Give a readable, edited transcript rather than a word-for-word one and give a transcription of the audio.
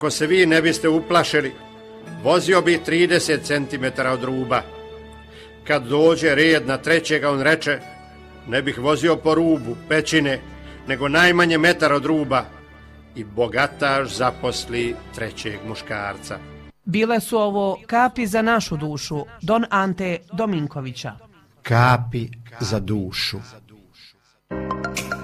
Ako se vi ne biste uplašili, vozio bi 30 cm od ruba. Kad dođe red na trećega, on reče, ne bih vozio po rubu, pećine, nego najmanje metar od ruba. I bogataš zaposli trećeg muškarca. Bile su ovo kapi za našu dušu, Don Ante Dominkovića. Kapi za dušu.